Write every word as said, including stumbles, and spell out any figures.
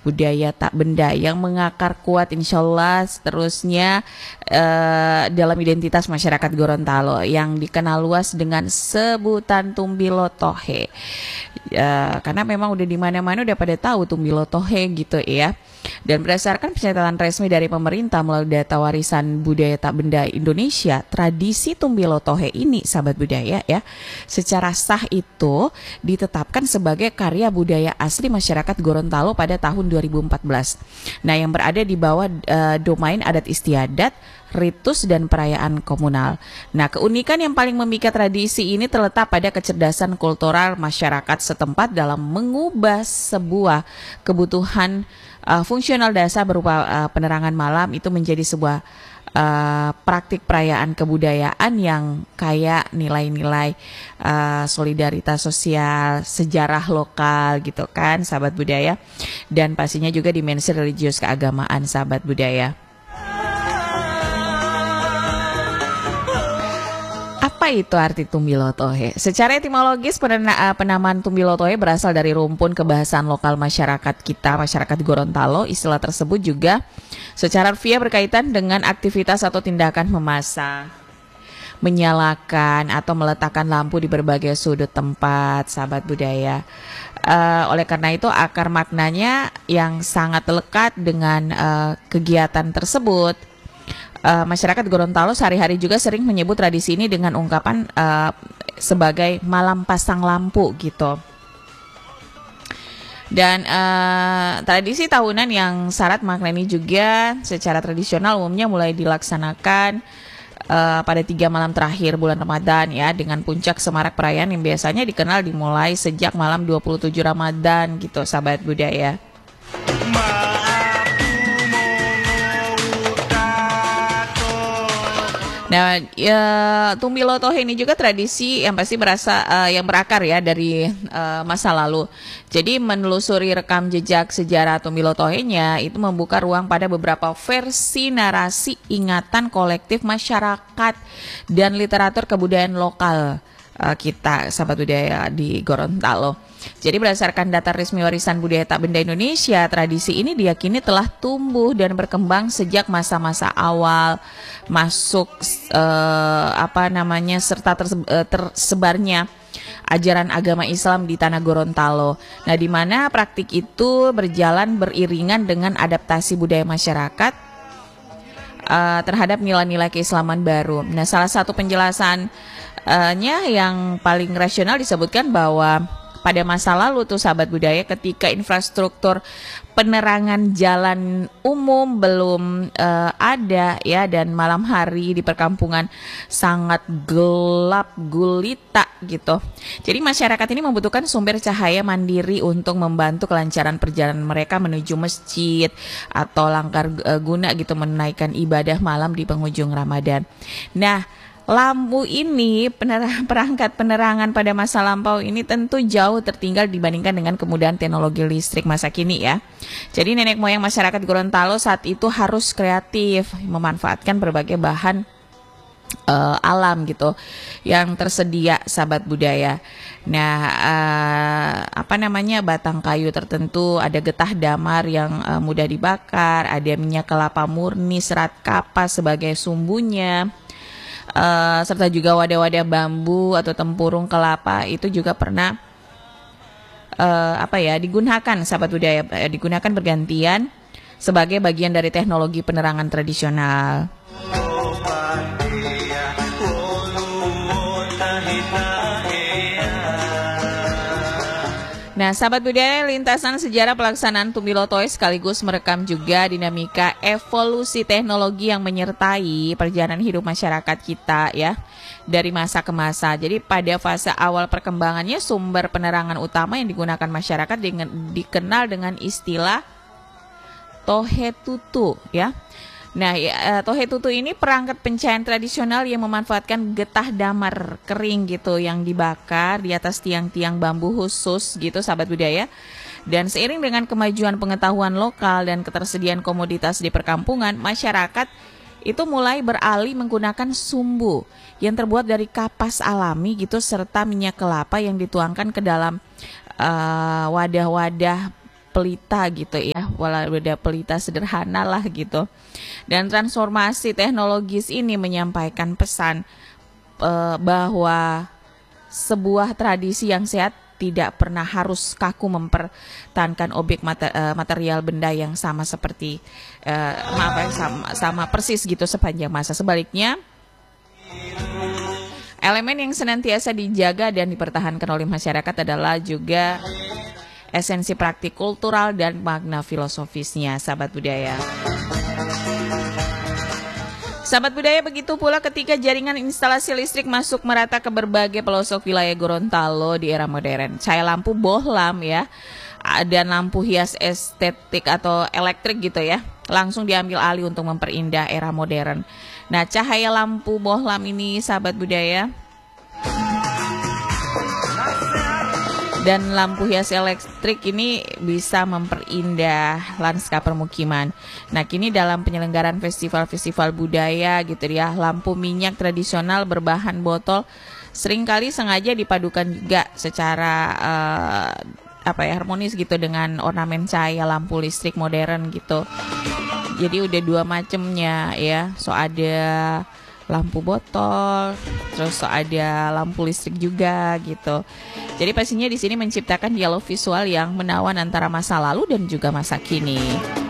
budaya tak benda yang mengakar kuat insya Allah seterusnya uh, dalam identitas masyarakat Gorontalo yang dikenal luas dengan sebutan Tumbilo Tohe. Uh, karena memang udah di mana-mana udah pada tahu Tumbilo Tohe gitu ya. Dan berdasarkan pencatatan resmi dari pemerintah melalui data warisan budaya tak benda Indonesia, tradisi Tumbilo Tohe ini, sahabat budaya ya, secara sah itu ditetapkan sebagai karya budaya asli masyarakat Gorontalo pada tahun dua ribu empat belas. Nah, yang berada di bawah uh, domain adat istiadat, ritus dan perayaan komunal. Nah, keunikan yang paling memikat tradisi ini terletak pada kecerdasan kultural masyarakat setempat dalam mengubah sebuah kebutuhan Uh, fungsional dasar berupa uh, penerangan malam itu menjadi sebuah uh, praktik perayaan kebudayaan yang kaya nilai-nilai uh, solidaritas sosial, sejarah lokal gitu kan, sahabat budaya, dan pastinya juga dimensi religius keagamaan, sahabat budaya. Apa itu arti Tumbilo Tohe? Secara etimologis penamaan Tumbilo Tohe berasal dari rumpun kebahasaan lokal masyarakat kita, masyarakat Gorontalo. Istilah tersebut juga secara harfiah berkaitan dengan aktivitas atau tindakan memasang, menyalakan atau meletakkan lampu di berbagai sudut tempat, sahabat budaya. Uh, oleh karena itu akar maknanya yang sangat lekat dengan uh, kegiatan tersebut. Uh, masyarakat Gorontalo sehari-hari juga sering menyebut tradisi ini dengan ungkapan uh, sebagai malam pasang lampu gitu. Dan uh, tradisi tahunan yang syarat makna ini juga secara tradisional umumnya mulai dilaksanakan uh, pada tiga malam terakhir bulan Ramadan ya, dengan puncak semarak perayaan yang biasanya dikenal dimulai sejak malam dua puluh tujuh Ramadan gitu, sahabat budaya. Nah, ya, Tumbilo Tohe ini juga tradisi yang pasti berasa uh, yang berakar ya dari uh, masa lalu. Jadi menelusuri rekam jejak sejarah Tumbilo Tohe-nya itu membuka ruang pada beberapa versi narasi ingatan kolektif masyarakat dan literatur kebudayaan lokal uh, kita, sahabat budaya di Gorontalo. Jadi berdasarkan data resmi warisan budaya tak benda Indonesia, tradisi ini diyakini telah tumbuh dan berkembang sejak masa-masa awal masuk eh, apa namanya serta terse- eh, tersebarnya ajaran agama Islam di tanah Gorontalo. Nah, di mana praktik itu berjalan beriringan dengan adaptasi budaya masyarakat uh, terhadap nilai-nilai keislaman baru. Nah, salah satu penjelasannya yang paling rasional disebutkan bahwa pada masa lalu tuh, sahabat budaya, ketika infrastruktur penerangan jalan umum belum uh, ada ya, dan malam hari di perkampungan sangat gelap gulita gitu. Jadi masyarakat ini membutuhkan sumber cahaya mandiri untuk membantu kelancaran perjalanan mereka menuju masjid atau langkar uh, guna gitu menunaikan ibadah malam di penghujung Ramadan. Nah, lampu ini, penerang, perangkat penerangan pada masa lampau ini tentu jauh tertinggal dibandingkan dengan kemudahan teknologi listrik masa kini ya. Jadi nenek moyang masyarakat Gorontalo saat itu harus kreatif, memanfaatkan berbagai bahan uh, alam gitu yang tersedia, sahabat budaya. Nah, uh, apa namanya, batang kayu tertentu, ada getah damar yang uh, mudah dibakar, ada minyak kelapa murni, serat kapas sebagai sumbunya. Uh, serta juga wadah-wadah bambu atau tempurung kelapa itu juga pernah uh, apa ya digunakan, sahabat budaya, uh, digunakan bergantian sebagai bagian dari teknologi penerangan tradisional. Nah, sahabat budaya, lintasan sejarah pelaksanaan Tumbilo Tohe sekaligus merekam juga dinamika evolusi teknologi yang menyertai perjalanan hidup masyarakat kita ya, dari masa ke masa. Jadi pada fase awal perkembangannya, sumber penerangan utama yang digunakan masyarakat dengan, dikenal dengan istilah Tohe Tutu ya. Nah, ya, Tohe Tutu ini perangkat pencahayaan tradisional yang memanfaatkan getah damar kering gitu yang dibakar di atas tiang-tiang bambu khusus gitu, sahabat budaya. Dan seiring dengan kemajuan pengetahuan lokal dan ketersediaan komoditas di perkampungan, masyarakat itu mulai beralih menggunakan sumbu yang terbuat dari kapas alami gitu serta minyak kelapa yang dituangkan ke dalam uh, wadah-wadah pelita gitu ya, walau beda pelita sederhana lah gitu. Dan transformasi teknologis ini menyampaikan pesan uh, bahwa sebuah tradisi yang sehat tidak pernah harus kaku mempertahankan objek mater, uh, material benda yang sama seperti uh, maaf ya, sama, sama persis gitu sepanjang masa. Sebaliknya, elemen yang senantiasa dijaga dan dipertahankan oleh masyarakat adalah juga esensi praktik kultural dan makna filosofisnya, sahabat budaya. Sahabat budaya, begitu pula ketika jaringan instalasi listrik masuk merata ke berbagai pelosok wilayah Gorontalo di era modern. Cahaya lampu bohlam ya, dan lampu hias estetik atau elektrik gitu ya, langsung diambil alih untuk memperindah era modern. Nah, cahaya lampu bohlam ini, sahabat budaya, dan lampu hias elektrik ini bisa memperindah lanskap permukiman. Nah, kini dalam penyelenggaraan festival-festival budaya gitu ya, lampu minyak tradisional berbahan botol seringkali sengaja dipadukan juga secara uh, apa ya, harmonis gitu dengan ornamen cahaya lampu listrik modern gitu. Jadi udah dua macemnya ya, so ada lampu botol, terus so ada lampu listrik juga gitu. Jadi pastinya di sini menciptakan dialog visual yang menawan antara masa lalu dan juga masa kini.